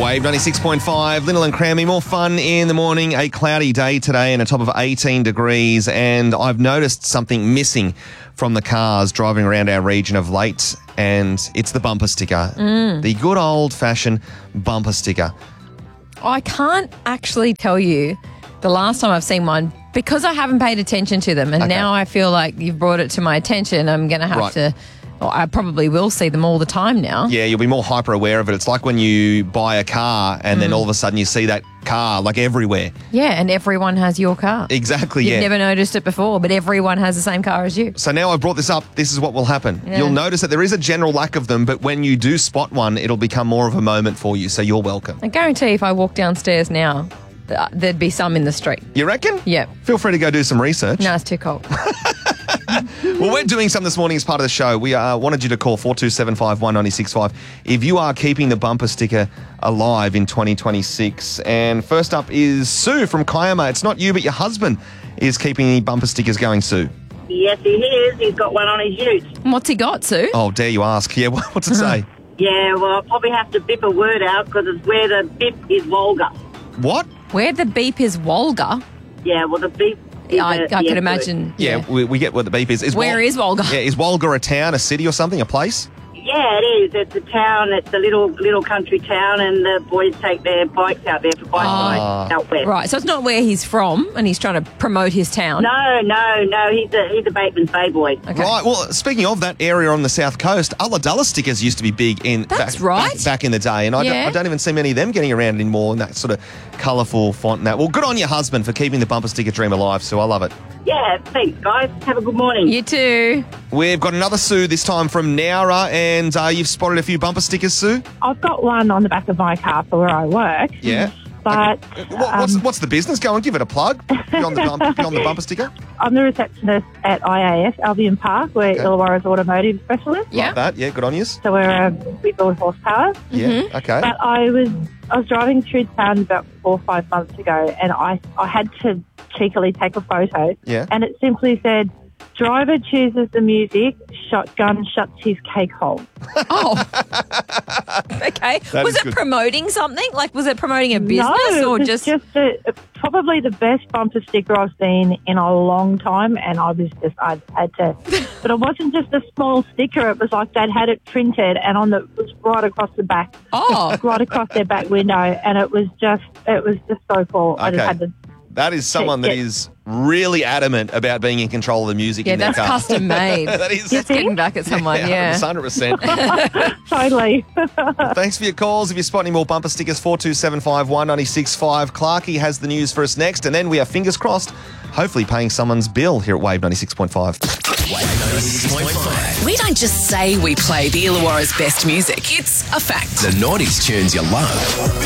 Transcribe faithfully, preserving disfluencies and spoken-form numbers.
Wave ninety-six point five, Lyndall and Crammy. More fun in the morning. A cloudy day today and a top of eighteen degrees. And I've noticed something missing from the cars driving around our region of late. And it's the bumper sticker. Mm. The good old-fashioned bumper sticker. I can't actually tell you the last time I've seen one because I haven't paid attention to them. And Okay. now I feel like you've brought it to my attention. I'm going to have Right. to... Well, I probably will see them all the time now. Yeah, you'll be more hyper aware of it. It's like when you buy a car and then all of a sudden you see that car like everywhere. Yeah, and everyone has your car. Exactly, You've yeah. never noticed it before, but everyone has the same car as you. So now I've brought this up, this is what will happen. Yeah. You'll notice that there is a general lack of them, but when you do spot one, it'll become more of a moment for you, so you're welcome. I guarantee if I walk downstairs now, th- there'd be some in the street. You reckon? Yep. Feel free to go do some research. No, it's too cold. Well, we're doing something this morning as part of the show. We uh, wanted you to call four two seven five, one nine six five if you are keeping the bumper sticker alive in twenty twenty-six. And first up is Sue from Kiama. It's not you, but your husband is keeping the bumper stickers going, Sue. Yes, he is. He's got one on his ute. What's he got, Sue? Oh, dare you ask. Yeah, what's it say? Yeah, well, I'll probably have to bip a word out because it's where the bip is vulgar. What? Where the beep is Wolga. Yeah, well, the bip is I, a- I the could F imagine. Yeah, we, we get what the beep is. is Where Wal- is Wolga? Yeah, is Wolga a town, a city or something, a place? word. Yeah, it is. It's a town. It's a little little country town, and the boys take their bikes out there for bike Ah. rides out west. Right, so it's not where he's from and he's trying to promote his town. No, no, no. He's a he's a Bateman's Bay boy. Okay. Right, well, speaking of that area on the south coast, Ulladulla stickers used to be big in That's back, right. back, back in the day, and I, don't, Yeah. I don't even see many of them getting around anymore in that sort of colourful font and that. Well, good on your husband for keeping the bumper sticker dream alive, Sue. I love it. Yeah, thanks, guys. Have a good morning. You too. We've got another Sue, this time from Nowra, and uh, you've spotted a few bumper stickers, Sue? I've got one on the back of my car for where I work. Yeah. But Okay. What, what's, um, what's the business? Go on, give it a plug. Beyond the, bump, beyond the bumper sticker. I'm the receptionist at I A S, Albion Park. We're Okay. Illawarra's automotive specialist. Yeah. Like that, yeah, good on you. So we're um, we build horsepower. Yeah, Mm-hmm. okay. But I was I was driving through town about four or five months ago, and I I had to cheekily take a photo. Yeah. And it simply said, "Driver chooses the music. Shotgun shuts his cake hole." Oh. Okay. That was is it good. promoting something? Like, was it promoting a business no, or it was just... just a, probably the best bumper sticker I've seen in a long time, and I was just I had to. But it wasn't just a small sticker; it was like they'd had it printed, and on the it was right across the back, Oh. right across their back window, and it was just it was just so cool. I just Okay. had to. That is someone that Yeah. is really adamant about being in control of the music Yeah, in their that's car. custom made. That is- That's getting back at someone, yeah. one hundred percent. Totally. Thanks for your calls. If you spot any more bumper stickers, four two seven five, one nine six five. Clarkey has the news for us next, and then we are, fingers crossed, hopefully paying someone's bill here at Wave ninety-six point five. Wave ninety-six point five. We don't just say we play the Illawarra's best music. It's a fact. The nineties tunes you love.